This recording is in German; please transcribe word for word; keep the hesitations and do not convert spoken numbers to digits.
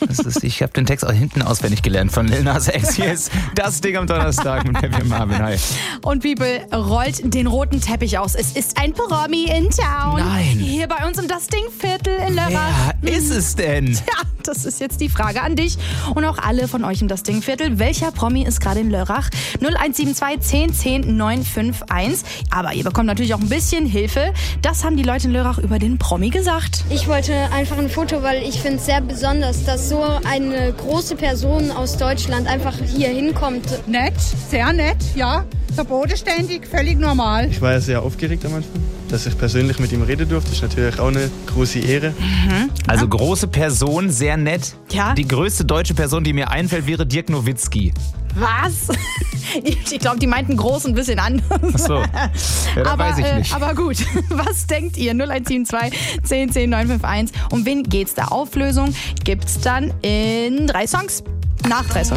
Das ist, ich habe den Text auch hinten auswendig gelernt von Lil Nas X. Hier ist das Ding am Donnerstag mit Peppy und Marvin. Hi. Und People rollt den roten Teppich aus. Es ist ein Promi in Town. Nein. Hier bei uns im Das Ding Viertel in Lörrach. Wer ist es denn? Ja, das ist jetzt die Frage an dich und auch alle von euch im Das Ding Viertel. Welcher Promi ist gerade in Lörrach? null eins sieben zwei zehn zehn neun fünf eins. Aber ihr bekommt natürlich auch ein bisschen Hilfe. Das haben die Leute in Lörrach über den Promi gesagt. Ich wollte einfach ein Foto, weil ich finde es sehr besonders, dass so eine große Person aus Deutschland einfach hier hinkommt. Nett, sehr nett, ja. So bodenständig, völlig normal. Ich war ja sehr aufgeregt am Anfang. Dass ich persönlich mit ihm reden durfte, ist natürlich auch eine große Ehre. Mhm. Also große Person, sehr nett. Ja. Die größte deutsche Person, die mir einfällt, wäre Dirk Nowitzki. Was? Ich glaube, die meinten groß und ein bisschen anders. Ach so. Ja, da aber, weiß ich nicht. Äh, aber gut, was denkt ihr? null eins sieben zwei zehn zehn neun fünf eins. Um wen geht's da? Auflösung gibt's dann in drei Songs. Nach drei Songs.